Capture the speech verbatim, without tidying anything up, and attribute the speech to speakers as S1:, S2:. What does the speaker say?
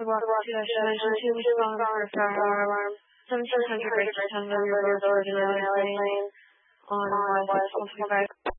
S1: Welcome to Destination two respond for fire alarm. seventeen hundred break for ten million road to Virginia Lane on one six one five.